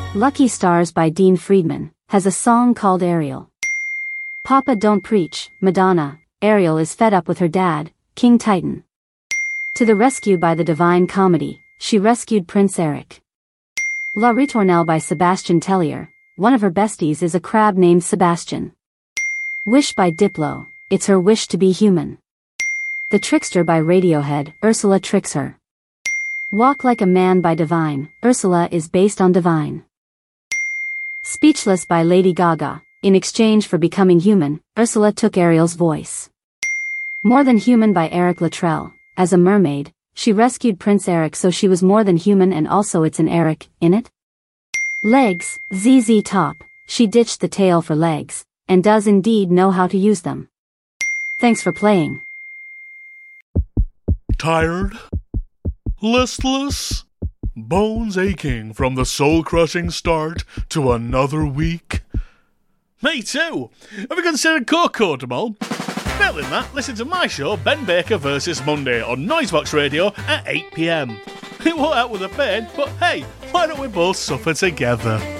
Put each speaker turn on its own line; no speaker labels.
Lucky Stars by Dean Friedman has a song called Ariel. Papa Don't Preach, Madonna. Ariel is fed up with her dad, King Titan. To the Rescue by the Divine Comedy, she rescued Prince Eric. La Ritournelle by Sebastian Tellier. One of her besties is a crab named Sebastian. Wish by Diplo. It's her wish to be human. The Trickster by Radiohead. Ursula tricks her. Walk Like a Man by Divine. Ursula is based on Divine. Speechless by Lady Gaga. In exchange for becoming human, Ursula took Ariel's voice. More Than Human by Eric Luttrell. As a mermaid, she rescued Prince Eric, so she was more than human, and also it's an Eric in it. Legs, ZZ Top. She ditched the tail for legs, and does indeed know how to use them. Thanks for playing.
Tired? Listless? Bones aching from the soul-crushing start to another week? Me too! Have you considered Coco tomorrow? Failing that, listen to my show Ben Baker vs Monday on Noisebox Radio at 8 p.m. It won't help with the pain, but hey, why don't we both suffer together?